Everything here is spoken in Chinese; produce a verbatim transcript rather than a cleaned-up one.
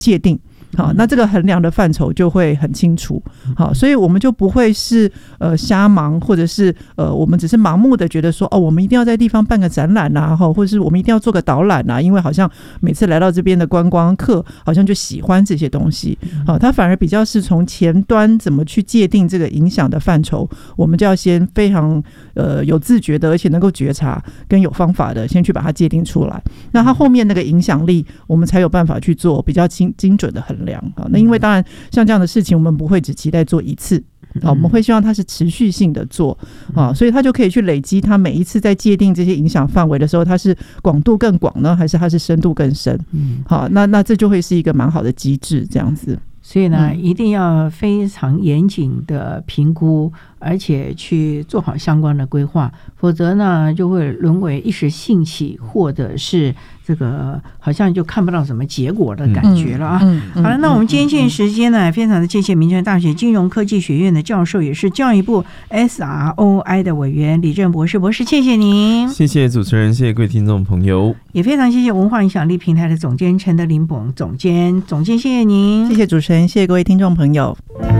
界定。好，那这个衡量的范畴就会很清楚。好，所以我们就不会是呃瞎忙，或者是呃我们只是盲目的觉得说哦，我们一定要在地方办个展览啊，或者是我们一定要做个导览啊，因为好像每次来到这边的观光客好像就喜欢这些东西。好，它反而比较是从前端怎么去界定这个影响的范畴，我们就要先非常呃有自觉的，而且能够觉察跟有方法的，先去把它界定出来。那它后面那个影响力，我们才有办法去做比较精精准的衡量。那因为当然像这样的事情我们不会只期待做一次，我们会希望它是持续性的做，所以它就可以去累积它每一次在界定这些影响范围的时候，它是广度更广呢，还是它是深度更深。好，那那这就会是一个蛮好的机制这样子。 所以呢，一定要非常严谨的评估，而且去做好相关的规划，否则呢就会沦为一时兴起，或者是这个好像就看不到什么结果的感觉了啊。嗯嗯嗯、好了，那我们今天这时间呢，非常的谢谢民权大学金融科技学院的教授，也是教育部 S R O I 的委员李正博士博士，谢谢您。 谢谢主持人，谢谢各位听众朋友， 也非常谢谢文化影响力平台的总监陈德霖总监，总监谢谢您， 谢谢主持人，谢谢各位听众朋友。